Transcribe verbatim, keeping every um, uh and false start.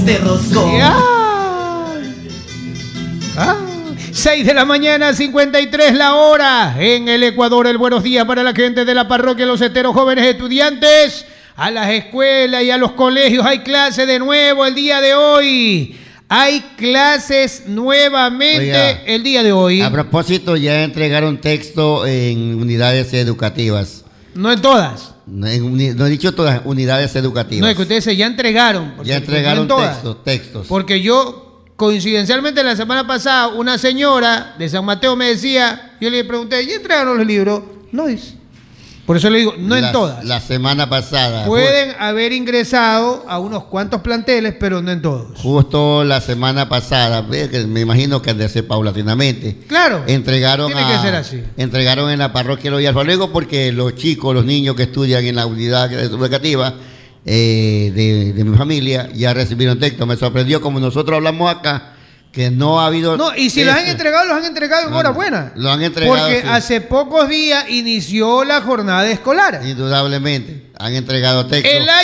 de roscón. Ya. Ah. seis de la mañana, cincuenta y tres la hora. En el Ecuador, el buenos días para la gente de la parroquia, los esteros, jóvenes estudiantes. A las escuelas y a los colegios hay clase de nuevo el día de hoy. Hay clases nuevamente Oiga, el día de hoy. A propósito, ya entregaron texto en unidades educativas. No en todas. No, en, no he dicho todas, unidades educativas. No, es que ustedes ya entregaron. Ya entregaron no textos, textos. Porque yo, coincidencialmente, la semana pasada, una señora de San Mateo me decía, yo le pregunté, ¿ya entregaron los libros? No dice. Por eso le digo, no la, en todas. La semana pasada. Pueden haber ingresado a unos cuantos planteles, pero no en todos. Justo la semana pasada, me imagino que han de ser paulatinamente. Claro. Entregaron tiene a, que ser así. Entregaron en la parroquia Los Alfaluego porque los chicos, los niños que estudian en la unidad educativa eh, de, de mi familia ya recibieron texto. Me sorprendió como nosotros hablamos acá. Que no ha habido... No, y si eso. los han entregado, los han entregado en hora buena. Lo han entregado. Porque sí. hace pocos días inició la jornada escolar. Indudablemente. Han entregado textos.